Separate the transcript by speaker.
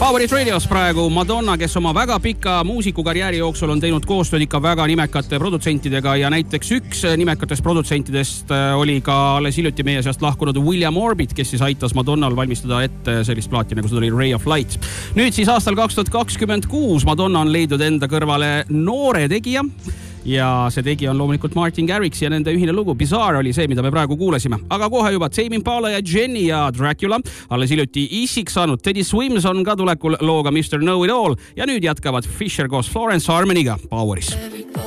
Speaker 1: Powerit Radios praegu Madonna, kes oma väga pika muusikukarjääri jooksul on teinud koostööd ikka väga nimekate produtsentidega ja näiteks üks nimekatest produtsentidest oli ka alles hiljuti meie seast lahkunud William Orbit, kes siis aitas Madonnal valmistada ette sellist plaati, nagu seda oli Ray of Light. Nüüd siis aastal 2026 Madonna on leidnud enda kõrvale noore tegija ja see tegija on loomulikult Martin Garrix ja nende ühine lugu Bizarre oli see, mida me praegu kuulesime. Aga kohe juba Tame Impala ja Jenny ja Dracula. Alles hiljuti isiks saanud Teddy Swims on ka tulekul looga Mr. Know It All ja nüüd jätkavad Fisher koos Florence Harmoniga Poweris.